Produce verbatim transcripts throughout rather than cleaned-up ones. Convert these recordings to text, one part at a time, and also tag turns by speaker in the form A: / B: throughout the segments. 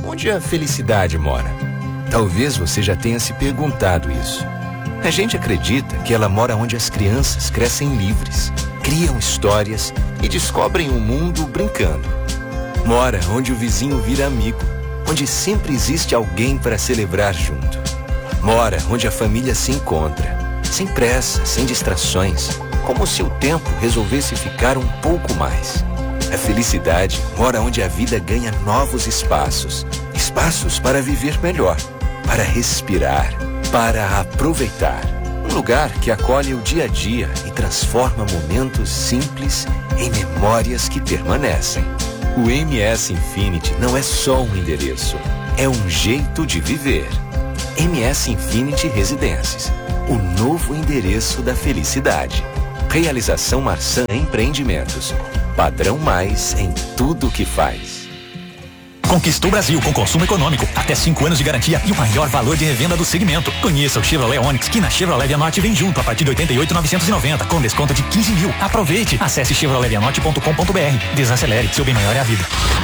A: onde a felicidade mora? Talvez você já tenha se perguntado isso. A gente acredita que ela mora onde as crianças crescem livres, criam histórias e descobrem o mundo brincando. Mora onde o vizinho vira amigo, onde sempre existe alguém para celebrar junto. Mora onde a família se encontra, sem pressa, sem distrações, como se o tempo resolvesse ficar um pouco mais. A felicidade mora onde a vida ganha novos espaços, espaços para viver melhor, para respirar, para aproveitar. Um lugar que acolhe o dia a dia e transforma momentos simples em memórias que permanecem. O M S Infinity não é só um endereço, é um jeito de viver. M S Infinity Residências, o novo endereço da felicidade. Realização Marçã Empreendimentos. Padrão mais em tudo que faz.
B: Conquistou o Brasil com consumo econômico, até cinco anos de garantia e o maior valor de revenda do segmento. Conheça o Chevrolet Onix, que na Chevrolet Vianotti vem junto a partir de oitenta e oito mil novecentos e noventa, com desconto de quinze mil. Aproveite! Acesse chevrolet vianotti ponto com ponto br. Desacelere, seu bem maior é a vida.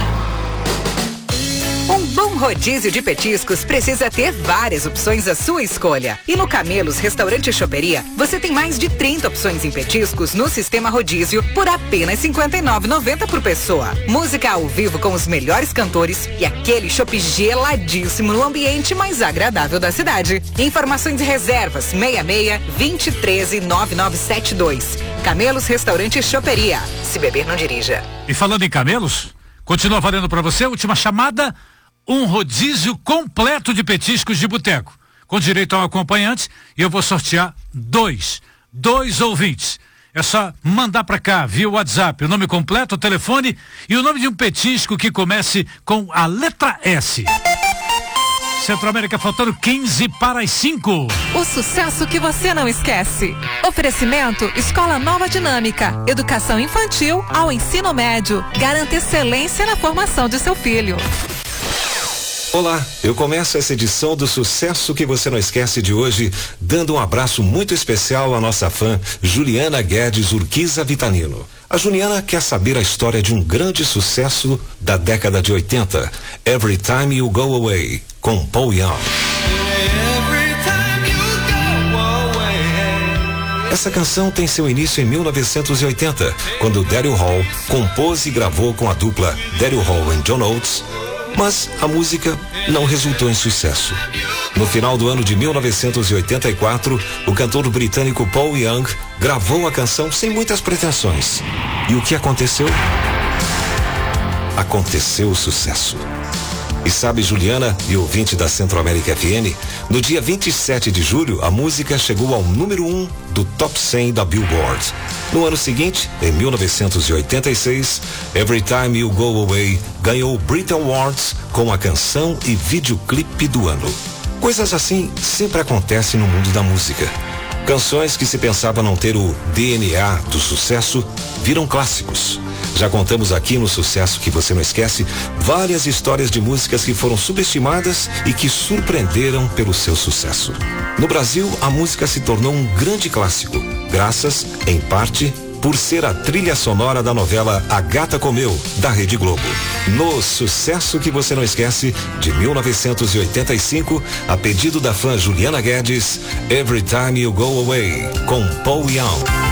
C: Um bom rodízio de petiscos precisa ter várias opções à sua escolha. E no Camelos Restaurante e Choperia, você tem mais de trinta opções em petiscos no sistema rodízio por apenas cinquenta e nove reais e noventa centavos por pessoa. Música ao vivo com os melhores cantores e aquele chopp geladíssimo no ambiente mais agradável da cidade. Informações e reservas seis seis, dois zero um três, nove nove sete dois. Camelos Restaurante e Choperia. Se beber, não dirija.
D: E falando em Camelos, continua valendo para você, última chamada, um rodízio completo de petiscos de boteco, com direito ao acompanhante, e eu vou sortear dois, dois ouvintes. É só mandar para cá via WhatsApp o nome completo, o telefone e o nome de um petisco que comece com a letra S. Centro-América faltando quinze para as cinco.
E: O sucesso que você não esquece. Oferecimento Escola Nova Dinâmica. Educação infantil ao ensino médio. Garanta excelência na formação de seu filho.
F: Olá, eu começo essa edição do Sucesso que você não esquece de hoje, dando um abraço muito especial à nossa fã Juliana Guedes Urquiza Vitanino. A Juliana quer saber a história de um grande sucesso da década de oitenta, Every Time You Go Away, com Paul Young. Essa canção tem seu início em mil novecentos e oitenta, quando Daryl Hall compôs e gravou com a dupla Daryl Hall e John Oates, mas a música não resultou em sucesso. No final do ano de mil novecentos e oitenta e quatro, o cantor britânico Paul Young gravou a canção sem muitas pretensões. E o que aconteceu? Aconteceu o sucesso. E sabe, Juliana e ouvinte da Centro-América F M, no dia vinte e sete de julho, a música chegou ao número um do Top cem da Billboard. No ano seguinte, em mil novecentos e oitenta e seis, Every Time You Go Away ganhou o Brit Awards com a canção e videoclipe do ano. Coisas assim sempre acontecem no mundo da música. Canções que se pensava não ter o D N A do sucesso viram clássicos. Já contamos aqui no Sucesso que você não esquece várias histórias de músicas que foram subestimadas e que surpreenderam pelo seu sucesso. No Brasil, a música se tornou um grande clássico, graças, em parte, por ser a trilha sonora da novela A Gata Comeu, da Rede Globo. No Sucesso que você não esquece, de mil novecentos e oitenta e cinco, a pedido da fã Juliana Guedes, Every Time You Go Away, com Paul Young.